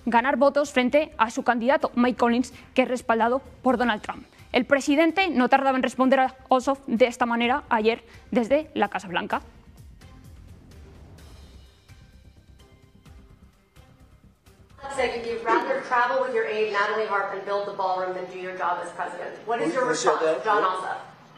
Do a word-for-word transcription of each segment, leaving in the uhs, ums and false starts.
ganar votos frente a su candidato Mike Collins, que es respaldado por Donald Trump. El presidente no tardaba en responder a Ossoff de esta manera ayer desde la Casa Blanca. Said you'd rather travel with your aide, Natalie Harp, and build the ballroom than do your job as president. What is your response, John Ossoff?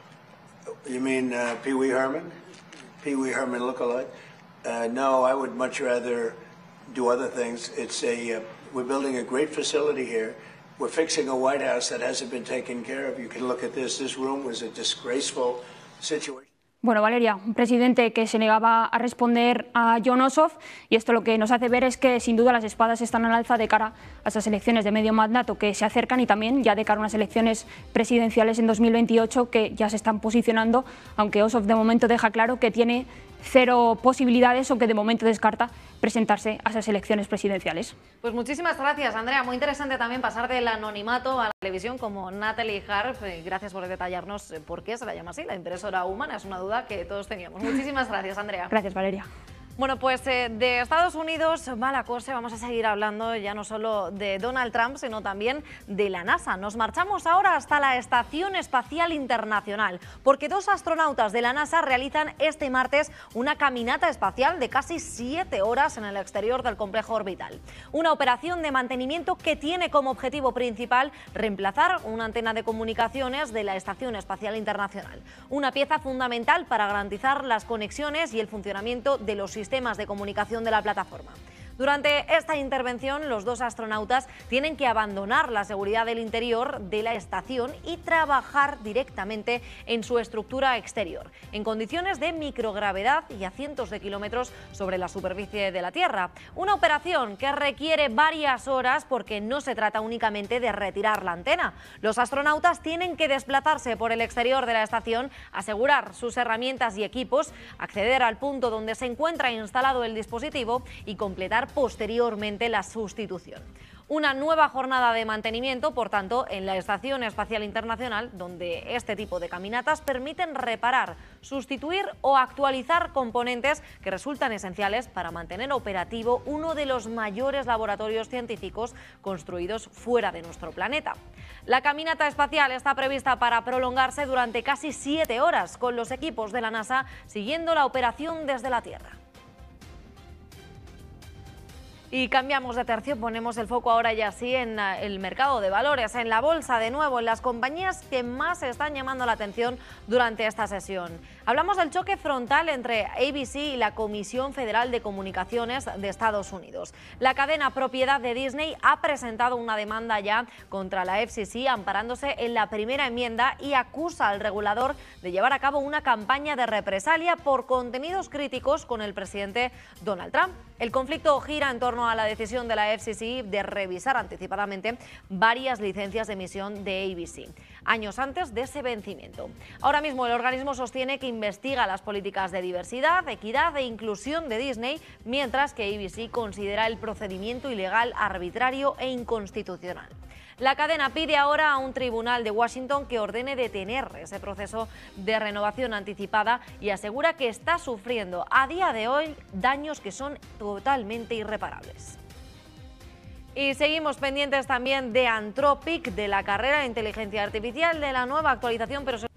You mean uh, Pee Wee Herman? Pee Wee Herman lookalike? Uh, no, I would much rather do other things. It's a uh, we're building a great facility here. We're fixing a White House that hasn't been taken care of. You can look at this. This room was a disgraceful situation. Bueno, Valeria, un presidente que se negaba a responder a John Ossoff, y esto lo que nos hace ver es que sin duda las espadas están al alza de cara a esas elecciones de medio mandato que se acercan y también ya de cara a unas elecciones presidenciales en dos mil veintiocho que ya se están posicionando, aunque Ossoff de momento deja claro que tiene cero posibilidades o que de momento descarta presentarse a esas elecciones presidenciales. Pues muchísimas gracias, Andrea. Muy interesante también pasar del anonimato a la televisión como Natalie Harp. Gracias por detallarnos por qué se la llama así, la impresora humana. Es una duda que todos teníamos. Muchísimas gracias, Andrea. Gracias, Valeria. Bueno, pues eh, de Estados Unidos va la cosa. Vamos a seguir hablando ya no solo de Donald Trump, sino también de la NASA. Nos marchamos ahora hasta la Estación Espacial Internacional, porque dos astronautas de la NASA realizan este martes una caminata espacial de casi siete horas en el exterior del complejo orbital. Una operación de mantenimiento que tiene como objetivo principal reemplazar una antena de comunicaciones de la Estación Espacial Internacional. Una pieza fundamental para garantizar las conexiones y el funcionamiento de los sistemas sistemas de comunicación de la plataforma. Durante esta intervención, los dos astronautas tienen que abandonar la seguridad del interior de la estación y trabajar directamente en su estructura exterior, en condiciones de microgravedad y a cientos de kilómetros sobre la superficie de la Tierra. Una operación que requiere varias horas porque no se trata únicamente de retirar la antena. Los astronautas tienen que desplazarse por el exterior de la estación, asegurar sus herramientas y equipos, acceder al punto donde se encuentra instalado el dispositivo y completar posteriormente la sustitución. Una nueva jornada de mantenimiento, por tanto, en la Estación Espacial Internacional, donde este tipo de caminatas permiten reparar, sustituir o actualizar componentes que resultan esenciales para mantener operativo uno de los mayores laboratorios científicos construidos fuera de nuestro planeta. La caminata espacial está prevista para prolongarse durante casi siete horas, con los equipos de la NASA siguiendo la operación desde la Tierra. Y cambiamos de tercio, ponemos el foco ahora ya sí en el mercado de valores, en la bolsa de nuevo, en las compañías que más están llamando la atención durante esta sesión. Hablamos del choque frontal entre A B C y la Comisión Federal de Comunicaciones de Estados Unidos. La cadena propiedad de Disney ha presentado una demanda ya contra la F C C amparándose en la primera enmienda y acusa al regulador de llevar a cabo una campaña de represalia por contenidos críticos con el presidente Donald Trump. El conflicto gira en torno a la decisión de la F C C de revisar anticipadamente varias licencias de emisión de A B C, años antes de ese vencimiento. Ahora mismo el organismo sostiene que investiga las políticas de diversidad, equidad e inclusión de Disney, mientras que A B C considera el procedimiento ilegal, arbitrario e inconstitucional. La cadena pide ahora a un tribunal de Washington que ordene detener ese proceso de renovación anticipada y asegura que está sufriendo a día de hoy daños que son totalmente irreparables. Y seguimos pendientes también de Anthropic, de la carrera de inteligencia artificial, de la nueva actualización, pero